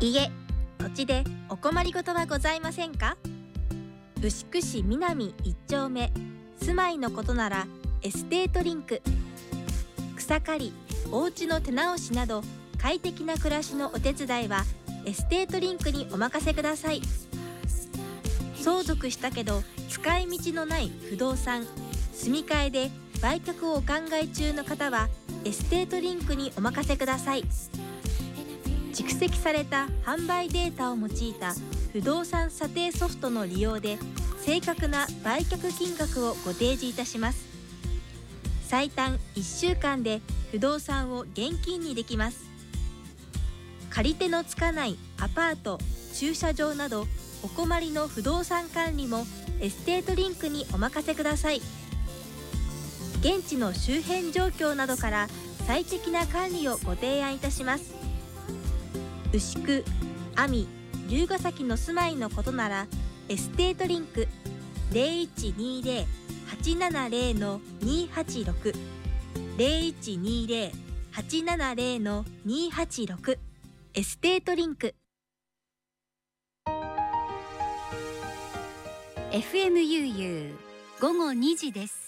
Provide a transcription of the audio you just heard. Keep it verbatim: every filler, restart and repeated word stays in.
家、土地でお困りごとはございませんか？牛久市南いっ丁目、住まいのことならエステートリンク。草刈り、お家の手直しなど快適な暮らしのお手伝いはエステートリンクにお任せください。相続したけど使い道のない不動産、住み替えで売却をお考え中の方はエステートリンクにお任せください。蓄積された販売データを用いた不動産査定ソフトの利用で正確な売却金額をご提示いたします。最短いっしゅうかんで不動産を現金にできます。借り手のつかないアパート、駐車場などお困りの不動産管理もエステートリンクにお任せください。現地の周辺状況などから最適な管理をご提案いたします。牛久、阿見、龍ヶ崎の住まいのことならエステートリンク ゼロいちにゼロ はちななゼロ にはちろく ゼロいちにゼロ はちななゼロ にはちろくエステートリンク。 エフエム ユーユー 午後にじです。